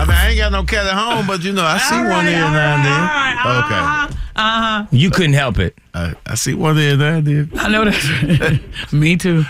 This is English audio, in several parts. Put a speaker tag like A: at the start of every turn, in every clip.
A: I mean, I ain't got no cat at home, but you know, I see one there now and then. Okay.
B: You couldn't help it.
A: I see one there now and then.
C: I know that's Me too.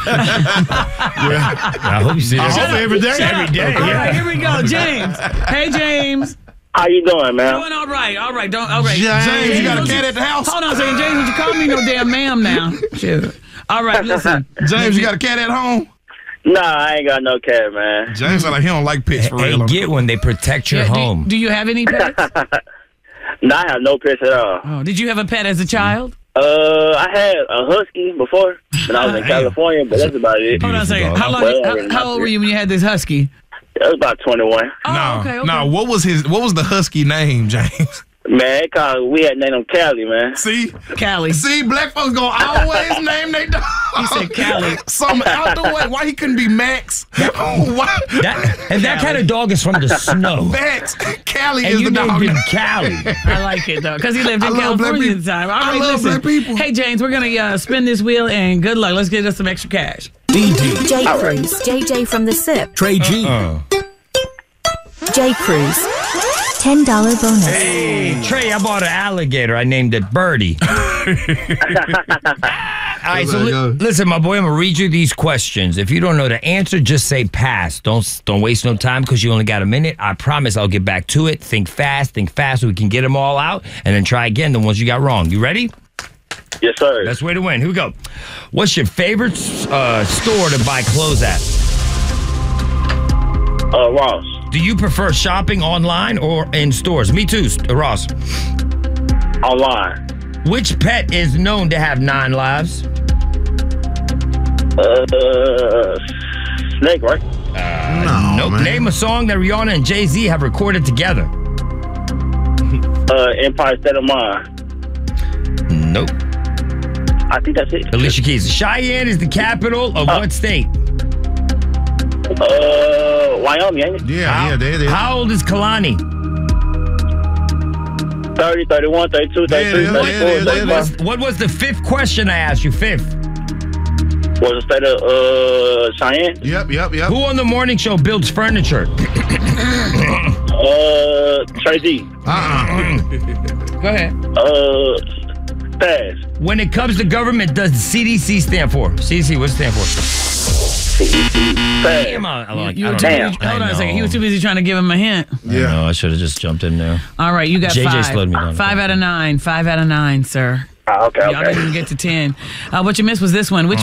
B: I hope you see that.
A: I hope every day.
B: Every day.
C: All right, here we go. James. Hey, James.
D: How you doing, man?
C: Doing all right. All right. All right.
A: James, you got a cat at the house?
C: Hold on a second. James, would you call me no damn ma'am now? Shit. All right, listen.
A: James, you got a cat at home?
D: Nah, I ain't got no cat, man.
A: James sound like he don't like pets for real.
B: Hey, get one. They protect your home.
C: Do you have any pets?
D: Nah, I have no pets at all.
C: Oh, did you have a pet as a child?
D: I had a husky before when I was in California, but that's about it.
C: Hold on a second. How old were you when you had this husky?
D: It was about 21.
C: Oh, okay.
A: No, what was the husky name, James?
D: Man, we had named him Callie, man.
A: See?
C: Callie.
A: See, black folks gonna always name their dog.
C: He said Callie.
A: Something out the way. Why he couldn't be Max? Why?
B: That kind of dog is from the snow.
A: Max. Callie
B: And
A: is
B: you
A: the dog.
B: named him Callie.
C: I like it, though, because he lived in
A: I love black
C: California at
A: people.
C: the time. All
A: I
C: right,
A: love
C: listen.
A: black people.
C: Hey, James, we're going to spin this wheel, and good luck. Let's get us some extra cash.
E: J. Cruz, JJ from the SIP.
F: Trey G.
E: J. Cruz, $10 bonus.
B: Hey, Trey, I bought an alligator. I named it Birdie. All right, so listen, my boy, I'm going to read you these questions. If you don't know the answer, just say pass. Don't waste no time because you only got a minute. I promise I'll get back to it. Think fast so we can get them all out, and then try again the ones you got wrong. You ready?
D: Yes, sir.
B: That's the way to win. Here we go. What's your favorite store to buy clothes at?
D: Ross.
B: Do you prefer shopping online or in stores? Me too, Ross.
D: Online.
B: Which pet is known to have 9 lives?
D: Snake, right?
B: Nope.
A: Man.
B: Name a song that Rihanna and Jay-Z have recorded together.
D: Empire State of Mind.
B: Nope.
D: I think that's it.
B: Alicia Keys. Cheyenne is the capital of what state?
D: Wyoming, ain't it?
A: Yeah, there.
B: How old is Kalani?
D: 30, 31, 32, 33, 34, 35.
B: What was the 5th question I asked you? 5th.
D: Was the state of Cheyenne?
A: Yep.
B: Who on the morning show builds furniture?
D: Trey D.
C: Go ahead.
D: Pass.
B: When it comes to government, does CDC stand for? CDC, what's it stand for?
D: Pass.
B: Come on.
C: Hold on
B: I
C: a second. He
B: know.
C: was too busy trying to give him a hint.
A: Yeah.
B: No, I should have just jumped in there.
C: All right, you got
B: JJ
C: 5.
B: slowed me down.
C: 5 out of 9. 5 out of 9, sir.
D: Okay.
C: Y'all didn't even get to 10. What you missed was this one. Which